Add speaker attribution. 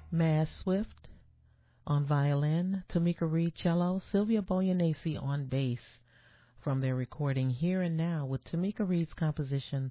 Speaker 1: Maz Swift on violin, Tamika Reed cello, Sylvia Boyanese on bass, from their recording Here and Now with Tamika Reed's composition